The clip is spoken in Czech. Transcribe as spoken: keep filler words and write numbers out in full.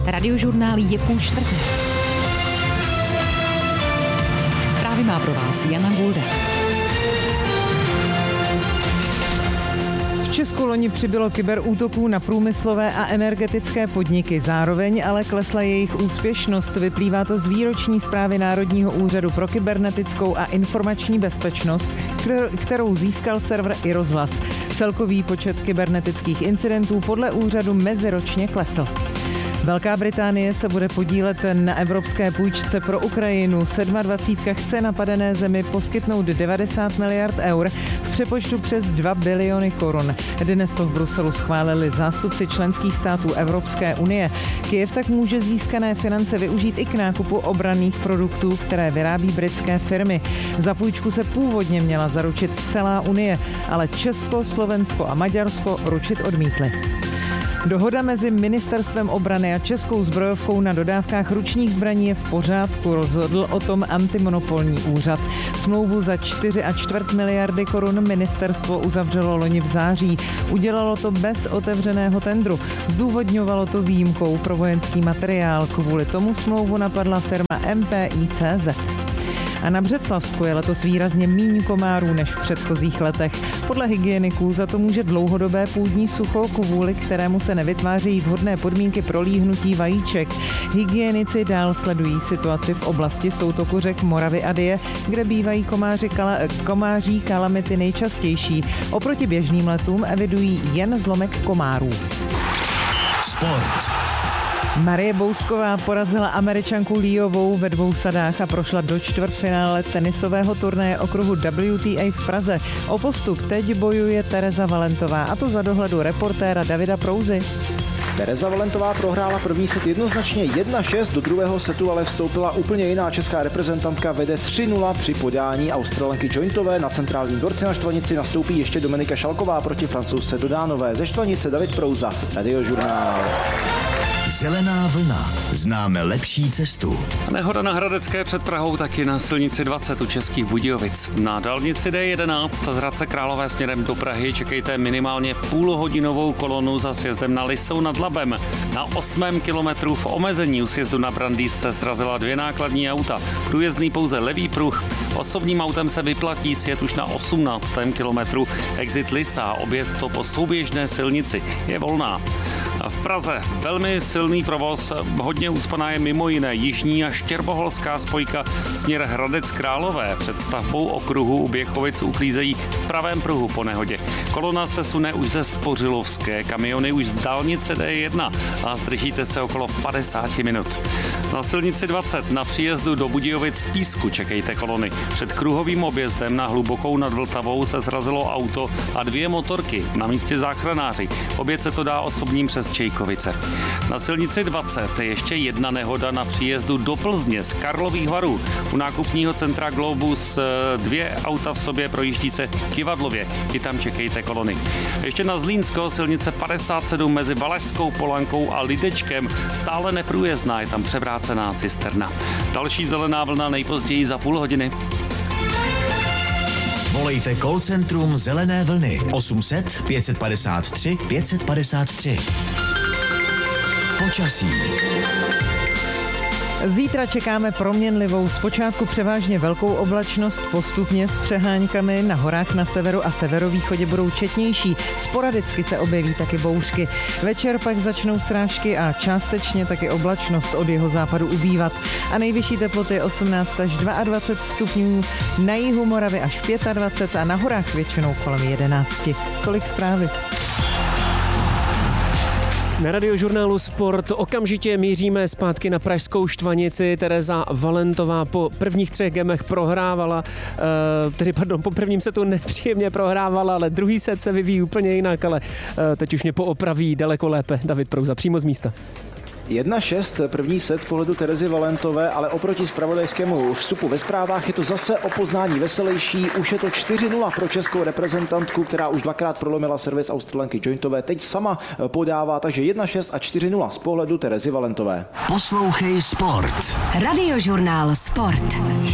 Radiožurnál je půl čtvrté. Zprávy má pro vás Jana Gulda. V Česku loni přibylo kyberútoků na průmyslové a energetické podniky. Zároveň ale klesla jejich úspěšnost. Vyplývá to z výroční zprávy Národního úřadu pro kybernetickou a informační bezpečnost, kterou získal server iRozhlas. Celkový počet kybernetických incidentů podle úřadu meziročně klesl. Velká Británie se bude podílet na evropské půjčce pro Ukrajinu. dvacítka sedm chce napadené zemi poskytnout devadesát miliard eur, v přepočtu přes dva biliony korun. Dnes to v Bruselu schválili zástupci členských států Evropské unie. Kyjev tak může získané finance využít i k nákupu obranných produktů, které vyrábí britské firmy. Za půjčku se původně měla zaručit celá unie, ale Česko, Slovensko a Maďarsko ručit odmítly. Dohoda mezi Ministerstvem obrany a Českou zbrojovkou na dodávkách ručních zbraní je v pořádku, rozhodl o tom antimonopolní úřad. Smlouvu za čtyři a čtvrt miliardy korun ministerstvo uzavřelo loni v září. Udělalo to bez otevřeného tendru. Zdůvodňovalo to výjimkou pro vojenský materiál. Kvůli tomu smlouvu napadla firma M P I C Z. A na Břeclavsku je letos výrazně míň komárů než v předchozích letech. Podle hygieniků za to může dlouhodobé půdní sucho, kvůli kterému se nevytvářejí vhodné podmínky pro líhnutí vajíček. Hygienici dál sledují situaci v oblasti soutoku řek Moravy a Dyje, kde bývají komáři kala, komáří kalamity nejčastější. Oproti běžným letům evidují jen zlomek komárů. Sport. Marie Bousková porazila Američanku Liovou ve dvou sadách a prošla do čtvrtfinále tenisového turnaje okruhu W T A v Praze. O postup teď bojuje Tereza Valentová, a to za dohledu reportéra Davida Prouzy. Tereza Valentová prohrála první set jednoznačně jedna šest, do druhého setu ale vstoupila úplně jiná česká reprezentantka, vede tři nula při podání Australanky Jointové. Na centrálním dvorci na Štvanici nastoupí ještě Dominika Šalková proti Francouzce Dodánové. Ze Štvanice David Prouza, Radiožurnál. Zelená vlna. Známe lepší cestu. Nehoda na Hradecké před Prahou, taky na silnici dvacet u Českých Budějovic. Na dálnici D jedenáct z Hradce Králové směrem do Prahy čekejte minimálně půlhodinovou kolonu za sjezdem na Lisou nad Labem. Na osmém kilometru v omezení u sjezdu na Brandýs se srazila dvě nákladní auta. Průjezdný pouze levý pruh. Osobním autem se vyplatí sjet už na osmnáctém kilometru. Exit Lisa, oběd to po souběžné silnici, je volná. V Praze velmi silný provoz, hodně ucpaná je mimo jiné jižní a štěrboholská spojka směr Hradec Králové. Před stavbou okruhu u Běchovic uklízejí v pravém pruhu po nehodě. Kolona se sune už ze Spořilovské, kamiony už z dálnice D jedna a zdržíte se okolo padesát minut. Na silnici dvacet na příjezdu do Budějovic z Písku čekejte kolony. Před kruhovým objezdem na Hlubokou nad Vltavou se zrazilo auto a dvě motorky, na místě záchranáři. Oběd se to dá osobním přes Čejkovice. Na silnici dvacet je ještě jedna nehoda na příjezdu do Plzně z Karlových Varů. U nákupního centra Globus dvě auta v sobě projíždí se Kivadlově. I tam čekejte kolony. Ještě na Zlínsko silnice padesát sedm mezi Valašskou Polankou a Lidečkem stále neprůjezdná, je tam převrácená cisterna. Další zelená vlna nejpozději za půl hodiny. Volejte call centrum Zelené vlny osm set pět padesát tři pět padesát tři. Počasí. Zítra čekáme proměnlivou, zpočátku převážně velkou oblačnost, postupně s přeháňkami, na horách na severu a severovýchodě budou četnější, sporadicky se objeví taky bouřky. Večer pak začnou srážky a částečně taky oblačnost od jeho západu ubývat. A nejvyšší teploty osmnáct až dvacet dva stupňů, na jihu Moravy až dvacet pět a na horách většinou kolem jedenáct. Tolik zprávy. Na Radiožurnálu Sport okamžitě míříme zpátky na pražskou Štvanici. Tereza Valentová po prvních třech gemech prohrávala, tedy pardon, po prvním setu nepříjemně prohrávala, ale druhý set se vyvíjí úplně jinak, ale teď už mě poopraví daleko lépe David Prouza přímo z místa. jedna šest, první set z pohledu Terezy Valentové, ale oproti zpravodajskému vstupu ve zprávách je to zase o poznání veselější. Už je to čtyři nula pro českou reprezentantku, která už dvakrát prolomila servis Australanky Jointové. Teď sama podává, takže jedna šest a čtyři nula z pohledu Terezy Valentové. Poslouchej Sport. Radiožurnál Sport.